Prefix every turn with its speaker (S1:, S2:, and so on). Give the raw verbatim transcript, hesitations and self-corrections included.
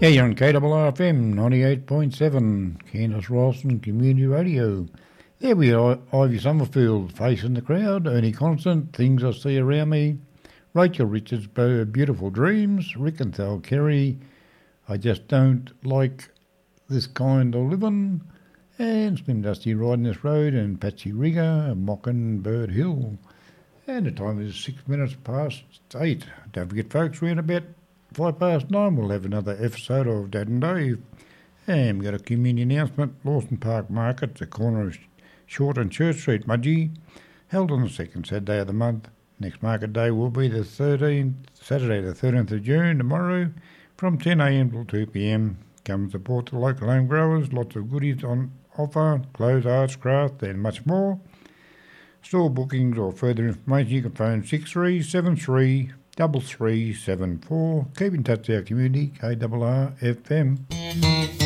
S1: Yeah, you're on K R R F M ninety-eight point seven, Candace Ralston Community Radio. There we are, Ivy Summerfield, Facing the Crowd, Ernie Constant, Things I See Around Me, Rachel Richards, Beautiful Dreams, Rick and Thal Kerry, I Just Don't Like This Kind of Living, and Slim Dusty Riding This Road, and Patsy Rigger, Mockingbird Hill. And the time is six minutes past eight. Don't forget, folks, we're in about five past nine. We'll have another episode of Dad and Dave. And we've got a community announcement. Lawson Park Market, the corner of Short and Church Street, Mudgee, held on the second Saturday of the month. Next market day will be the thirteenth, Saturday the thirteenth of June, tomorrow, from ten a m till two p m. Come support the local home growers. Lots of goodies on offer, clothes, arts, craft, and much more. Store bookings or further information, you can phone six three seven three three three seven four. Keep in touch with our community, K R R F M.